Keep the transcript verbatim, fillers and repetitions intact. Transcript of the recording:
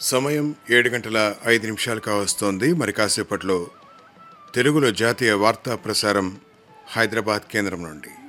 సమయం ఏడు గంటల ఐదు నిమిషాలు కావస్తోంది. మరి కాసేపట్లో తెలుగులో జాతీయ వార్తా ప్రసారం హైదరాబాద్ కేంద్రం నుండి.